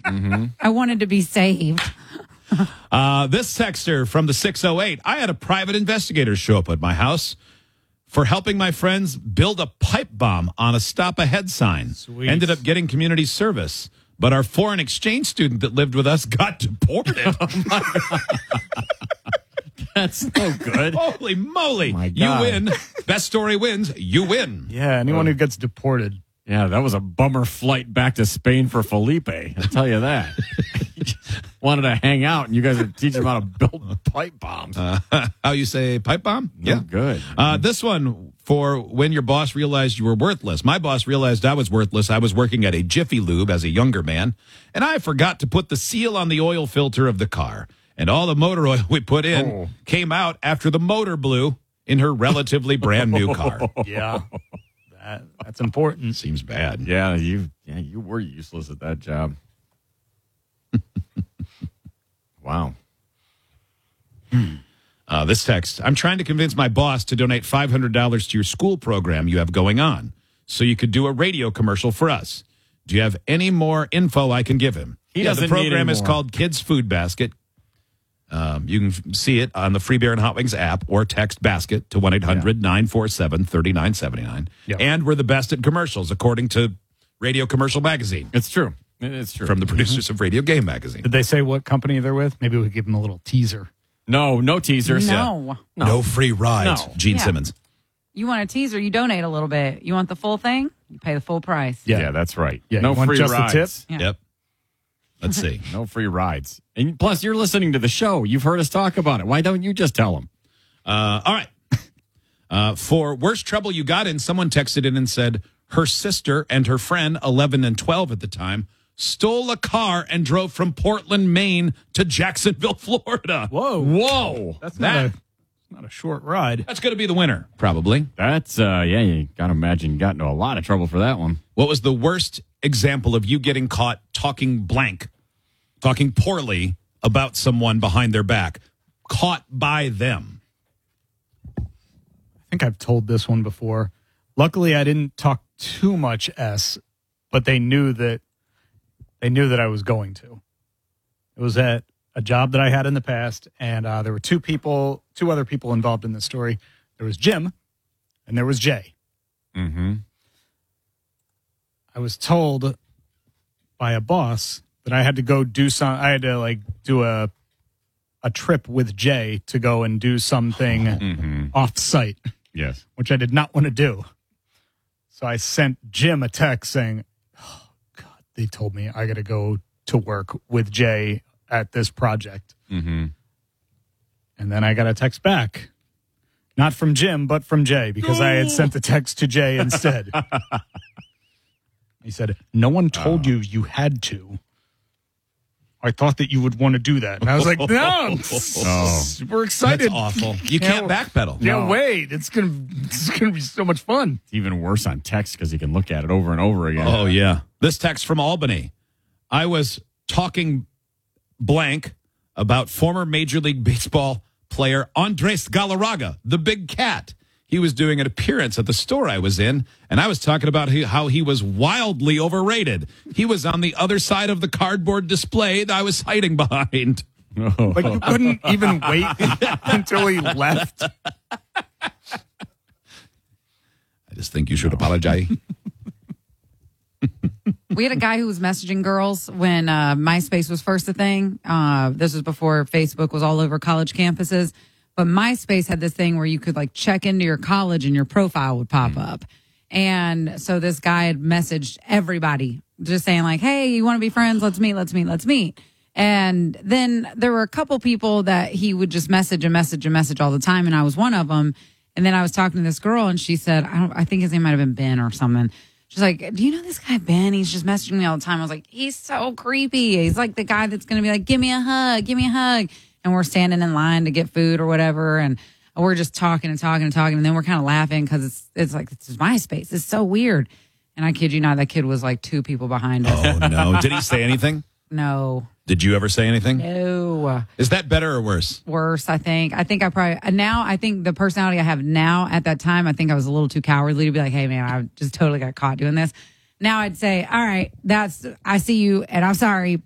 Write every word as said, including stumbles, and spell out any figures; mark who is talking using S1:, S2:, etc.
S1: Mm-hmm.
S2: I wanted to be saved.
S3: Uh, this texter from the six oh eight, I had a private investigator show up at my house for helping my friends build a pipe bomb on a stop ahead sign.
S4: Sweet.
S3: Ended up getting community service, but our foreign exchange student that lived with us got deported.
S1: That's so good.
S3: Holy moly.
S1: My
S3: You
S1: God.
S3: win. Best story wins. You win.
S4: Yeah, anyone who gets deported.
S1: Yeah, that was a bummer flight back to Spain for Felipe. I'll tell you that. Wanted to hang out, and you guys are teaching him how to build pipe bombs.
S3: Uh, how you say pipe bomb?
S1: Yeah, good.
S3: Uh, this one for when your boss realized you were worthless. My boss realized I was worthless. I was working at a Jiffy Lube as a younger man, and I forgot to put the seal on the oil filter of the car. And all the motor oil we put in
S1: Oh.
S3: came out after the motor blew in her relatively brand new car.
S4: Yeah, that, that's important.
S3: Seems bad.
S1: Yeah, you yeah, you were useless at that job. Wow.
S3: Uh, this text, I'm trying to convince my boss to donate five hundred dollars to your school program you have going on so you could do a radio commercial for us. Do you have any more info I can give him?
S1: He
S3: yeah,
S1: doesn't
S3: the
S1: need
S3: program
S1: any
S3: is
S1: more.
S3: called Kids Food Basket. Um, you can f- see it on the Free Beer and Hot Wings app or text basket to one eight hundred nine four seven three nine seven nine.
S4: Yep.
S3: And we're the best at commercials, according to Radio Commercial Magazine,
S1: It's true. It's true.
S3: from the producers of Radio Game Magazine.
S4: Did they say what company they're with? Maybe we could give them a little teaser.
S1: no, no teasers.
S2: No.
S1: No.
S3: No free rides.
S1: No.
S3: Gene
S2: Yeah.
S3: Simmons.
S2: You want a teaser, you donate a little bit. You want the full thing, you pay the full price.
S1: Yeah.
S4: Yeah.
S1: that's right.
S4: Yeah,
S1: no
S4: you want
S1: free
S4: just the
S1: rides.
S4: tip?
S2: Yeah.
S3: Yep. Let's see.
S1: No free rides. And plus, you're listening to the show. You've heard us talk about it. Why don't you just tell them?
S3: Uh, all right. Uh, for worst trouble you got in, someone texted in and said her sister and her friend, eleven and twelve at the time, stole a car and drove from Portland, Maine to Jacksonville, Florida.
S4: Whoa.
S1: Whoa.
S4: That's
S3: That-
S4: not, a, not a short ride.
S3: That's going to be the winner, probably.
S1: That's, uh, yeah, you got to imagine you got into a lot of trouble for that one.
S3: What was the worst example of you getting caught talking blank, talking poorly about someone behind their back, caught by them?
S4: I think I've told this one before. Luckily, I didn't talk too much S, but they knew that they knew that I was going to. It was at a job that I had in the past, and uh, there were two people, two other people involved in this story. There was Jim, and there was Jay.
S1: Mm-hmm.
S4: I was told by a boss that I had to go do some. I had to like do a a trip with Jay to go and do something
S1: Mm-hmm.
S4: off site,
S1: Yes.
S4: which I did not want to do. So I sent Jim a text saying, oh, God, they told me I got to go to work with Jay at this project.
S1: Mm-hmm.
S4: And then I got a text back, not from Jim, but from Jay, because I had sent the text to Jay instead. He said, no one told you you had to. I thought that you would want to do that. And I was like, no, I'm
S1: Oh.
S4: super excited.
S3: That's awful. You can't backpedal.
S4: Can't
S1: No.
S4: wait. It's gonna it's gonna be so much fun.
S1: It's even worse on text because you can look at it over and over again.
S3: Oh, yeah. This text from Albany. I was talking blank about former Major League Baseball player Andres Galarraga, the big cat. He was doing an appearance at the store I was in, and I was talking about he, how he was wildly overrated. He was on the other side of the cardboard display that I was hiding behind.
S1: Oh.
S4: Like you couldn't even wait until he left.
S3: I just think you should apologize.
S2: We had a guy who was messaging girls when uh, MySpace was first a thing. Uh, this was before Facebook was all over college campuses. But MySpace had this thing where you could like check into your college and your profile would pop up. And so this guy had messaged everybody just saying like, hey, you want to be friends? Let's meet, let's meet, let's meet. And then there were a couple people that he would just message and message and message all the time. And I was one of them. And then I was talking to this girl and she said, I don't, I think his name might've been Ben or something. She's like, do you know this guy, Ben? He's just messaging me all the time. I was like, he's so creepy. He's like the guy that's going to be like, give me a hug, give me a hug. And we're standing in line to get food or whatever. And we're just talking and talking and talking. And then we're kind of laughing because it's it's like, this is MySpace. It's so weird. And I kid you not, that kid was like two people behind us.
S3: Oh, no. Did he say anything?
S2: No,
S3: Did you ever say anything?
S2: no.
S3: Is that better or worse?
S2: Worse, I think. I think I probably, uh, now I think the personality I have now at that time, I think I was a little too cowardly to be like, hey man, I just totally got caught doing this. Now I'd say, all right, that's, I see you and I'm sorry,